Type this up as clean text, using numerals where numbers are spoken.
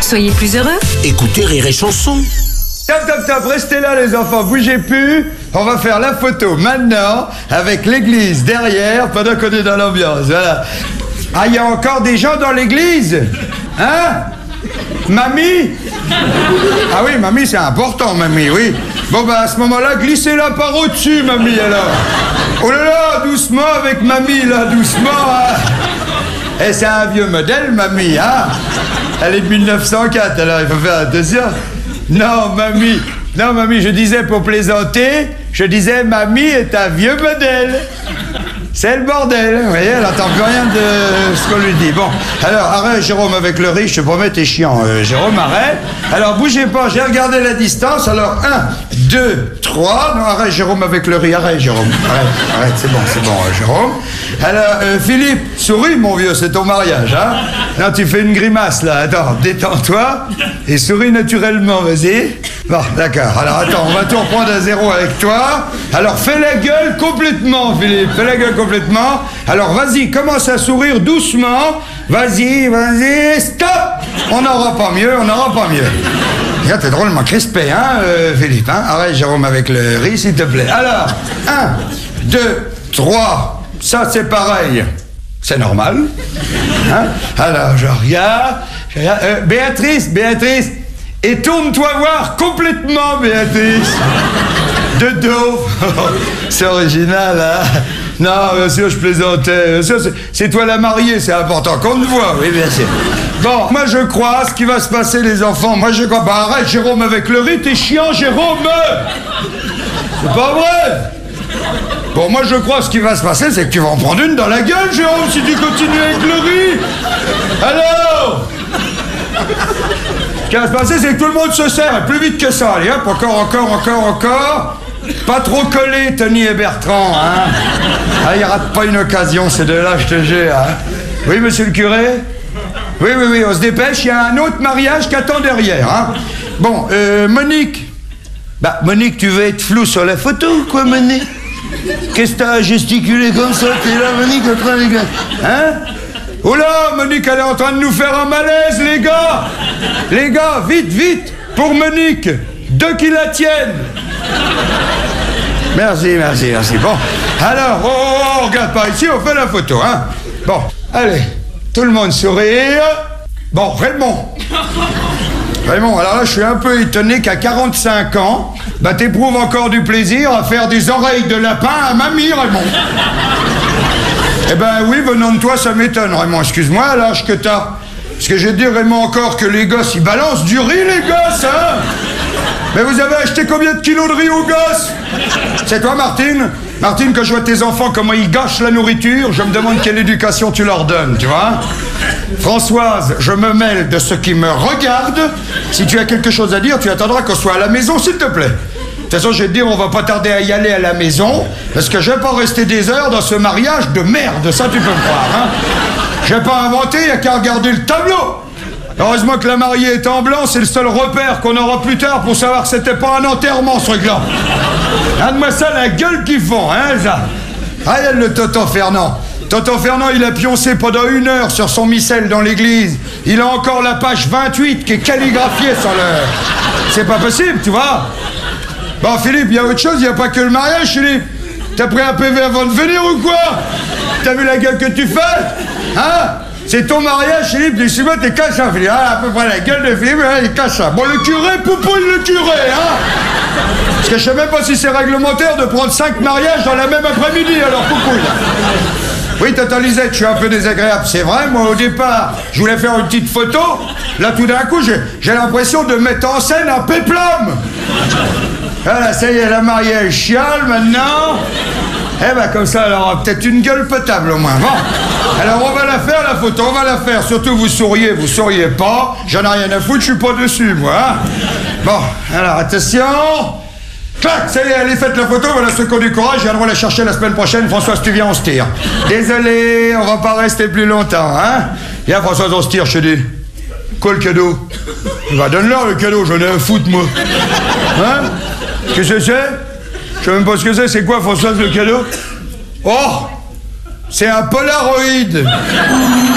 soyez plus heureux. Écoutez Rire et Chanson. Top, restez là les enfants, bougez plus. On va faire la photo maintenant avec l'église derrière pendant qu'on est dans l'ambiance, voilà. Ah, il y a encore des gens dans l'église? Hein? Mamie? Ah oui, mamie, c'est important, mamie, oui. Bon, bah, à ce moment-là, glissez-la par au-dessus, mamie, alors. Oh là là, doucement avec mamie, là, doucement, hein. Eh, c'est un vieux modèle, mamie, hein. Elle est de 1904, alors il faut faire attention. Non, mamie, je disais pour plaisanter, je disais, mamie est un vieux modèle. C'est le bordel, vous voyez, elle n'entend plus rien de ce qu'on lui dit. Bon, alors, arrête, Jérôme, avec le riz, je te promets, t'es chiant. Jérôme, arrête. Alors, bougez pas, j'ai regardé la distance. Alors, 1, 2, 3. Non, arrête, Jérôme, avec le riz. Arrête, Jérôme. Arrête, c'est bon, Jérôme. Alors, Philippe, souris, mon vieux, c'est ton mariage, hein. Non, tu fais une grimace, là. Attends, détends-toi et souris naturellement, vas-y. Bon, d'accord. Alors, attends, on va tout reprendre à zéro avec toi. Alors, fais la gueule complètement, Philippe. Fais la gueule complètement. Alors, vas-y, commence à sourire doucement. Vas-y, stop. On n'aura pas mieux. Regarde, t'es drôlement crispé, hein, Philippe, hein. Arrête, Jérôme, avec le riz, s'il te plaît. Alors, 1, 2, 3. Ça, c'est pareil. C'est normal. Hein? Alors, je regarde. Béatrice. Et tourne-toi voir complètement, Béatrice. De dos. C'est original, hein? Non, bien sûr, je plaisantais. Bien sûr, c'est toi la mariée, c'est important qu'on te voit, oui, bien sûr. Bon, moi je crois ce qui va se passer, les enfants. Moi je crois. Bah arrête, Jérôme, avec le riz, t'es chiant, Jérôme. C'est pas vrai. Bon, moi je crois ce qui va se passer, c'est que tu vas en prendre une dans la gueule, Jérôme, si tu continues avec le riz. Alors, ce qui va se passer, c'est que tout le monde se serre, plus vite que ça. Allez hop, encore. Pas trop collé, Tony et Bertrand, hein. Ah, il rate pas une occasion, ces deux-là, je te jure, hein. Oui, monsieur le curé? Oui, on se dépêche, il y a un autre mariage qui attend derrière, hein. Bon, Monique. Bah, Monique, tu veux être flou sur la photo ou quoi, Monique? Qu'est-ce que t'as gesticulé comme ça? T'es là, Monique, en train de... Hein? Oh là, Monique, elle est en train de nous faire un malaise, les gars! Les gars, vite, pour Monique, 2 qui la tiennent! Merci. Bon, alors, on regarde par ici, on fait la photo, hein? Bon, allez, tout le monde sourire. Bon, Raymond, alors là, je suis un peu étonné qu'à 45 ans, bah, t'éprouves encore du plaisir à faire des oreilles de lapin à mamie, Raymond. Eh ben oui, venant de toi, ça m'étonne, Raymond. Excuse-moi, à l'âge que t'as. Parce que j'ai dit, Raymond, encore que les gosses, ils balancent du riz, les gosses, hein? Mais vous avez acheté combien de kilos de riz aux gosses? C'est toi, Martine? Martine, quand je vois tes enfants, comment ils gâchent la nourriture, je me demande quelle éducation tu leur donnes, tu vois? Françoise, je me mêle de ce qui me regarde. Si tu as quelque chose à dire, tu attendras qu'on soit à la maison, s'il te plaît. De toute façon, je vais te dire, on va pas tarder à y aller à la maison, parce que je vais pas rester des heures dans ce mariage de merde, ça tu peux me croire, hein? Je vais pas inventer, y a qu'à regarder le tableau. Heureusement que la mariée est en blanc, c'est le seul repère qu'on aura plus tard pour savoir que c'était pas un enterrement, ce truc-là. Regarde-moi ça, la gueule qu'ils font, hein, ça. Regarde le Tonton Fernand. Tonton Fernand, il a pioncé pendant 1 heure sur son missel dans l'église. Il a encore la page 28 qui est calligraphiée sur le... C'est pas possible, tu vois. Bon, Philippe, il y a autre chose, il n'y a pas que le mariage, Philippe. T'as pris un PV avant de venir ou quoi? T'as vu la gueule que tu fais? Hein? C'est ton mariage, Philippe, dis-moi, t'es cash, hein, Philippe. Ah, à peu près la gueule de Philippe, hein, il est cash. Bon, le curé, poupouille le curé, hein? Parce que je sais même pas si c'est réglementaire de prendre 5 mariages dans la même après-midi, alors poupouille. Oui, Tata Lisette, je suis un peu désagréable, c'est vrai. Moi, au départ, je voulais faire une petite photo. Là, tout d'un coup, j'ai l'impression de mettre en scène un péplum. Voilà, ça y est, la mariée, elle chiale, maintenant. Eh ben, comme ça, elle aura peut-être une gueule potable, au moins. Bon, alors on va la faire, la photo, on va la faire. Surtout, vous souriez pas. J'en ai rien à foutre, je suis pas dessus, moi. Hein. Bon, alors, attention. Clac, ça y est, allez, faites la photo, voilà ceux qui ont du courage, viendront la chercher la semaine prochaine. Françoise, tu viens, on se tire. Désolé, on va pas rester plus longtemps, hein. Viens, Françoise, on se tire, je te dis. Quoi, le cadeau? Bah, donne-leur le cadeau, j'en ai un foutre, moi. Hein? Qu'est-ce que c'est? Je sais même pas ce que c'est quoi, Françoise, le cadeau? Oh! C'est un Polaroid!